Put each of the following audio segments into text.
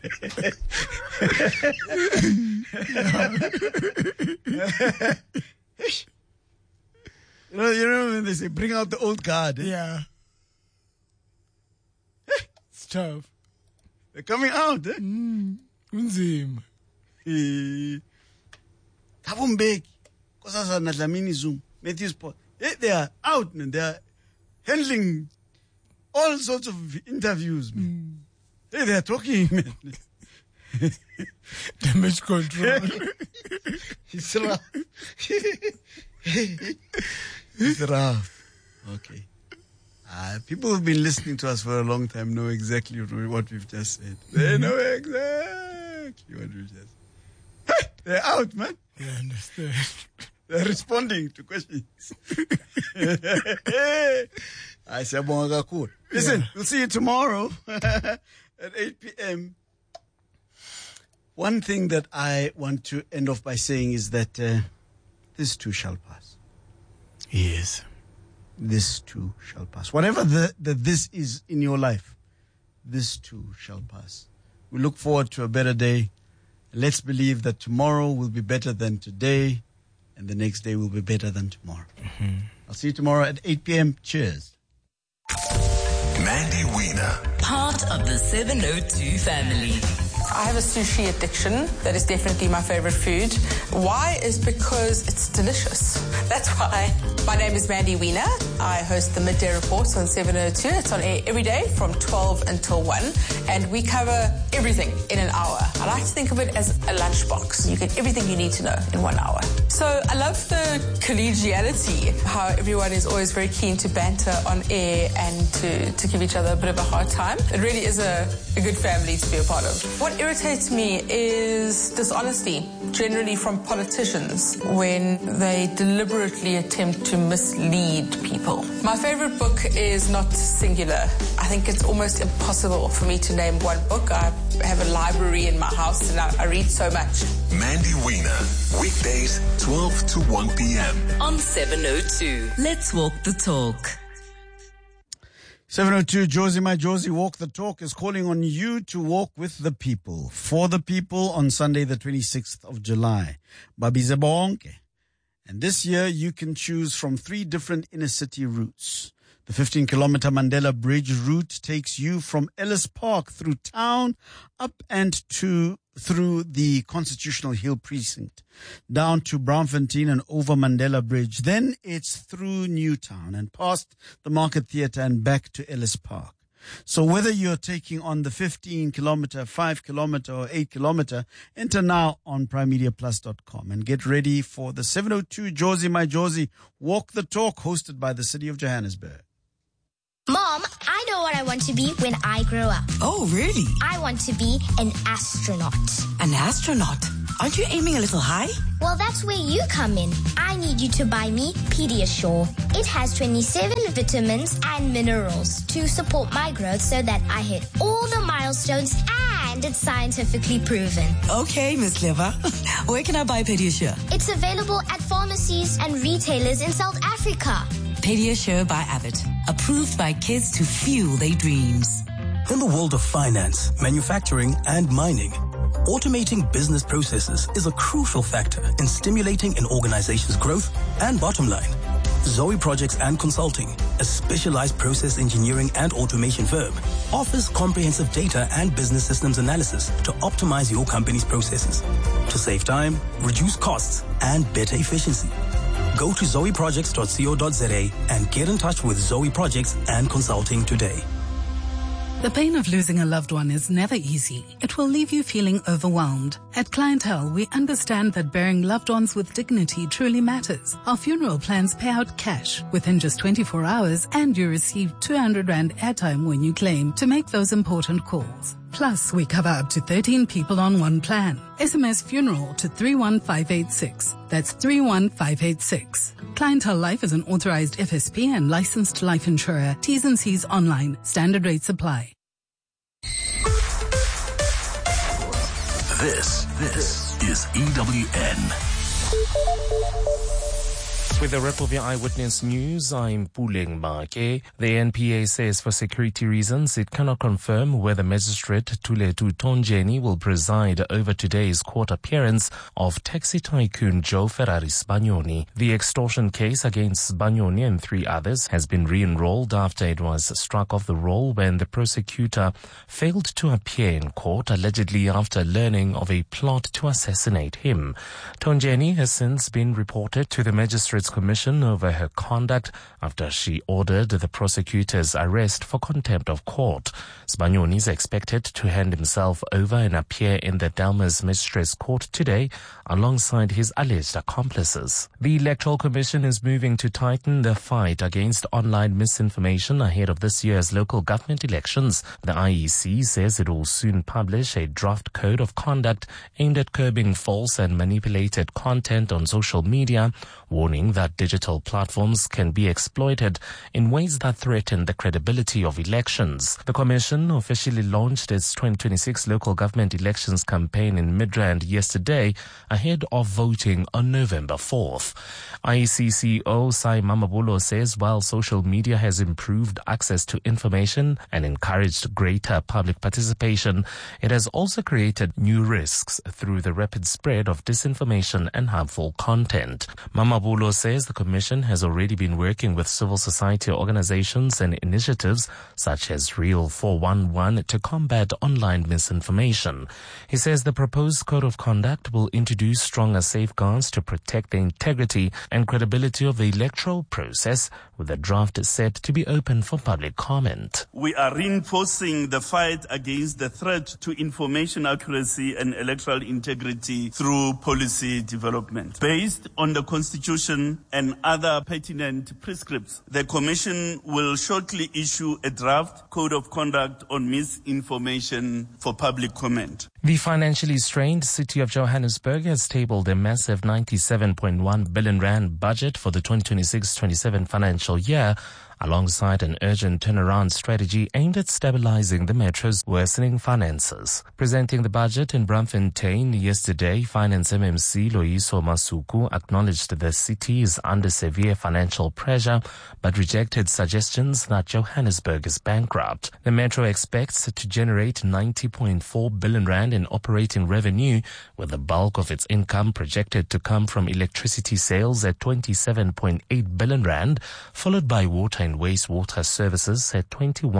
You know when they say, bring out the old guard. Eh? Yeah. It's tough. They're coming out. Eh? Unzima. Kabumbeki, Kosasa Nadlamini Zoom, Matthews Port. They are out, man. They are handling all sorts of interviews, man. Hey, they are talking, man. Damage control. It's rough. It's rough. Okay. People who've been listening to us for a long time know exactly what we've just said. They know exactly what we've just said. They're out, man. Yeah, I understand. They're responding to questions. Listen, we'll see you tomorrow at 8 p.m. One thing that I want to end off by saying is that this too shall pass. Yes. This too shall pass. Whatever this is in your life, this too shall pass. We look forward to a better day. Let's believe that tomorrow will be better than today, and the next day will be better than tomorrow. Mm-hmm. I'll see you tomorrow at 8 p.m. Cheers. Mandy Wiener. Part of the 702 family. I have a sushi addiction. That is definitely my favorite food. Why is because it's delicious. That's why. My name is Mandy Wiener. I host the Midday Reports on 702. It's on air every day from 12 until 1. And we cover everything in an hour. I like to think of it as a lunchbox. You get everything you need to know in 1 hour. So I love the collegiality, how everyone is always very keen to banter on air and to give each other a bit of a hard time. It really is a good family to be a part of. What irritates me is dishonesty, generally from politicians, when they deliberately attempt to mislead people. My favorite book is not singular. I think it's almost impossible for me to name one book. I have a library in my house and I read so much. Mandy Wiener, weekdays 12 to 1 p.m. on 702. Let's walk the talk. 702, Josie, my Josie, Walk the Talk is calling on you to walk with the people, for the people on Sunday, the 26th of July. Babize bonke. And this year you can choose from 3 different inner city routes. The 15-kilometer Mandela Bridge route takes you from Ellis Park through town up and through the Constitutional Hill precinct, down to Braamfontein and over Mandela Bridge. Then it's through Newtown and past the Market Theatre and back to Ellis Park. So whether you're taking on the 15-kilometer, 5-kilometer or 8-kilometer, enter now on primemediaplus.com and get ready for the 702 Josie, my Josie, Walk the Talk, hosted by the City of Johannesburg. Mom, I know what I want to be when I grow up. Oh, really? I want to be an astronaut. An astronaut? Aren't you aiming a little high? Well, that's where you come in. I need you to buy me Pediasure. It has 27 vitamins and minerals to support my growth so that I hit all the milestones, and it's scientifically proven. Okay, Miss Clever. Where can I buy Pediasure? It's available at pharmacies and retailers in South Africa. Pediasure by Abbott. Approved by kids to fuel their dreams. In the world of finance, manufacturing, and mining, automating business processes is a crucial factor in stimulating an organization's growth and bottom line. Zoe Projects and Consulting, a specialized process engineering and automation firm, offers comprehensive data and business systems analysis to optimize your company's processes, to save time, reduce costs, and better efficiency. Go to zoeprojects.co.za and get in touch with Zoe Projects and Consulting today. The pain of losing a loved one is never easy. It will leave you feeling overwhelmed. At Clientele, we understand that burying loved ones with dignity truly matters. Our funeral plans pay out cash within just 24 hours, and you receive 200 Rand airtime when you claim to make those important calls. Plus, we cover up to 13 people on one plan. SMS funeral to 31586. That's 31586. Clientele Life is an authorized FSP and licensed life insurer. T's and C's online. Standard rates apply. This is EWN. With a wrap of your Eyewitness News, I'm Puleng Make. The NPA says for security reasons, it cannot confirm whether Magistrate Thuletu Tonjeni will preside over today's court appearance of taxi tycoon Joe Ferrari Sbagnoni. The extortion case against Sbagnoni and 3 others has been re-enrolled after it was struck off the roll when the prosecutor failed to appear in court, allegedly after learning of a plot to assassinate him. Tonjeni has since been reported to the Magistrate's Commission over her conduct after she ordered the prosecutor's arrest for contempt of court. Sbagnoni is expected to hand himself over and appear in the Delmas Magistrates Court today alongside his alleged accomplices. The Electoral Commission is moving to tighten the fight against online misinformation ahead of this year's local government elections. The IEC says it will soon publish a draft code of conduct aimed at curbing false and manipulated content on social media, warning that digital platforms can be exploited in ways that threaten the credibility of elections. The Commission officially launched its 2026 local government elections campaign in Midrand yesterday ahead of voting on November 4th. IEC CEO Sai Mamabulo says while social media has improved access to information and encouraged greater public participation, it has also created new risks through the rapid spread of disinformation and harmful content. Mamabulo says the Commission has already been working with civil society organizations and initiatives such as Real 411 to combat online misinformation. He says the proposed code of conduct will introduce stronger safeguards to protect the integrity and credibility of the electoral process, with the draft set to be open for public comment. We are reinforcing the fight against the threat to information accuracy and electoral integrity through policy development. Based on the Constitution and other pertinent prescripts, the Commission will shortly issue a draft code of conduct on misinformation for public comment. The financially strained city of Johannesburg has tabled a massive 97.1 billion rand budget for the 2026-27 financial year, alongside an urgent turnaround strategy aimed at stabilizing the metro's worsening finances. Presenting the budget in Braamfontein yesterday, Finance MMC Loyiso Masuku acknowledged the city is under severe financial pressure, but rejected suggestions that Johannesburg is bankrupt. The metro expects to generate 90.4 billion rand in operating revenue, with the bulk of its income projected to come from electricity sales at 27.8 billion rand, followed by water and wastewater services at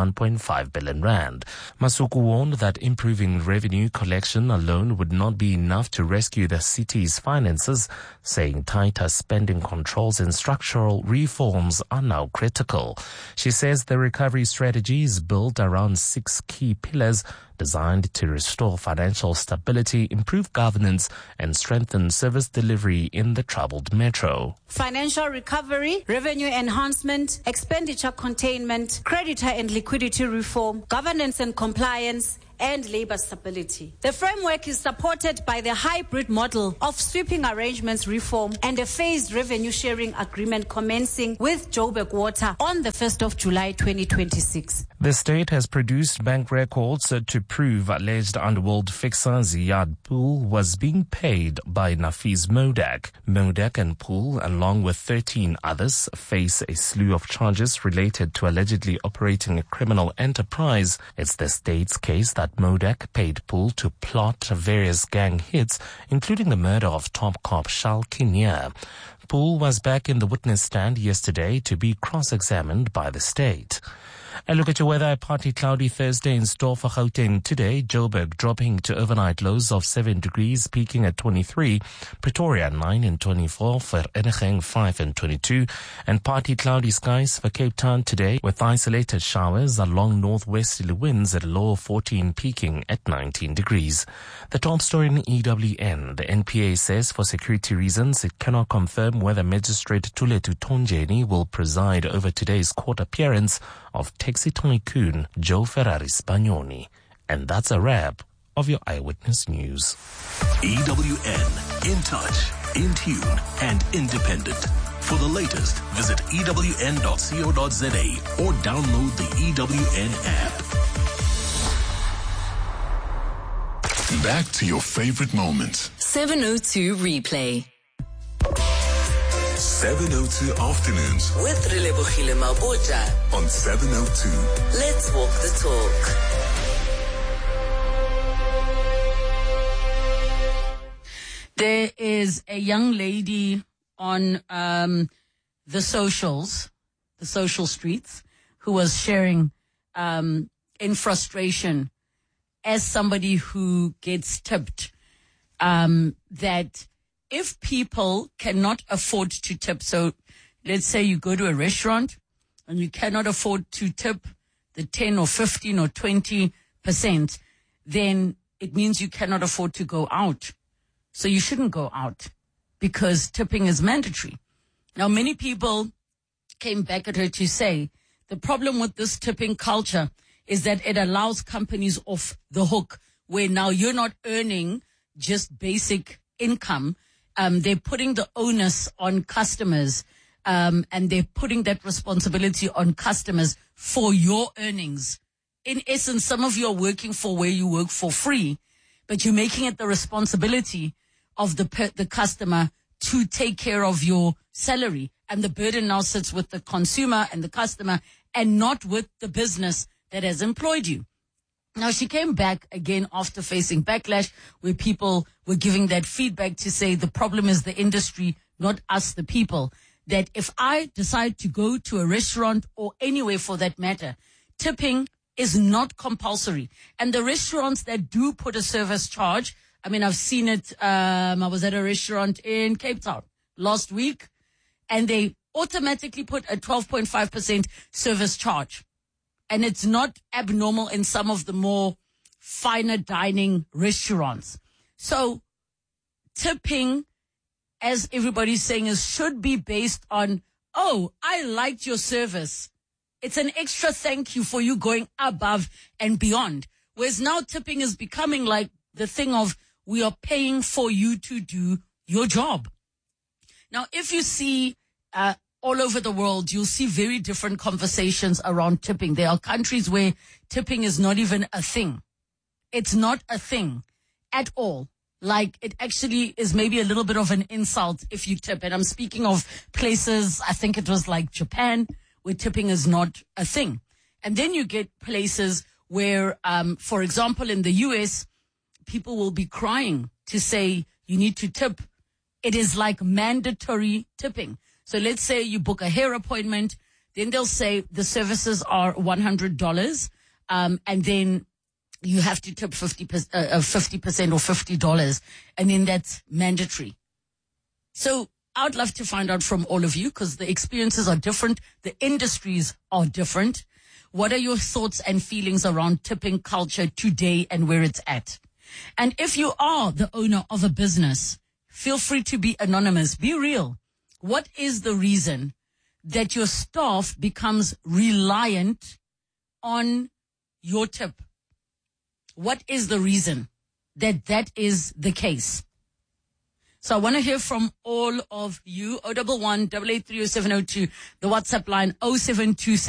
21.5 billion rand. Masuku warned that improving revenue collection alone would not be enough to rescue the city's finances, saying tighter spending controls and structural reforms are now critical. She says the recovery strategy is built around 6 key pillars designed to restore financial stability, improve governance, and strengthen service delivery in the troubled metro. Financial recovery, revenue enhancement, expenditure containment, creditor and liquidity reform, governance and compliance, and labor stability. The framework is supported by the hybrid model of sweeping arrangements reform and a phased revenue sharing agreement commencing with Joburg Water on the 1st of July 2026. The state has produced bank records to prove alleged underworld fixer Ziad Pool was being paid by Nafiz Modak. Modak and Pool, along with 13 others, face a slew of charges related to allegedly operating a criminal enterprise. It's the state's case that Modak paid Pool to plot various gang hits, including the murder of top cop Shal Kinnear. Pool was back in the witness stand yesterday to be cross-examined by the state. A look at your weather. Partly cloudy Thursday in store for Gauteng today. Joburg dropping to overnight lows of 7 degrees, peaking at 23. Pretoria 9 and 24. Vereeniging 5 and 22. And partly cloudy skies for Cape Town today, with isolated showers along northwesterly winds at a low of 14, peaking at 19 degrees. The top story in EWN. The NPA says for security reasons it cannot confirm whether Magistrate Thuletu Tonjeni will preside over today's court appearance of taxi tycoon Joe Ferrari Sbagnoni. And that's a wrap of your Eyewitness News. EWN, in touch, in tune, and independent. For the latest, visit ewn.co.za or download the EWN app. Back to your favorite moments. 702 Replay. 702 Afternoons With Relebogile Mabota. on 702. Let's walk the talk. There is a young lady on the social streets, who was sharing in frustration as somebody who gets tipped, that if people cannot afford to tip, so let's say you go to a restaurant and you cannot afford to tip the 10 or 15 or 20%, then it means you cannot afford to go out. So you shouldn't go out because tipping is mandatory. Now, many people came back at her to say the problem with this tipping culture is that it allows companies off the hook, where now you're not earning just basic income. They're putting the onus on customers, and they're putting that responsibility on customers for your earnings. In essence, some of you are working for where you work for free, but you're making it the responsibility of the customer to take care of your salary. And the burden now sits with the consumer and the customer, and not with the business that has employed you. Now, she came back again after facing backlash, where people were giving that feedback to say the problem is the industry, not us, the people. That if I decide to go to a restaurant, or anywhere for that matter, tipping is not compulsory. And the restaurants that do put a service charge, I mean, I've seen it. I was at a restaurant in Cape Town last week, and they automatically put a 12.5% service charge. And it's not abnormal in some of the more finer dining restaurants. So tipping, as everybody's saying, should be based on, oh, I liked your service. It's an extra thank you for you going above and beyond. Whereas now tipping is becoming like the thing of, we are paying for you to do your job. Now, if you see all over the world, you'll see very different conversations around tipping. There are countries where tipping is not even a thing. It's not a thing at all. Like, it actually is maybe a little bit of an insult if you tip. And I'm speaking of places, I think it was like Japan, where tipping is not a thing. And then you get places where, for example, in the US, people will be crying to say you need to tip. It is like mandatory tipping. So let's say you book a hair appointment, then they'll say the services are $100, and then you have to tip 50% or $50, and then that's mandatory. So I'd love to find out from all of you, because the experiences are different, the industries are different. What are your thoughts and feelings around tipping culture today and where it's at? And if you are the owner of a business, feel free to be anonymous. Be real. What is the reason that your staff becomes reliant on your tip? What is the reason that that is the case? So I want to hear from all of you. 011 883 0702, the WhatsApp line 0727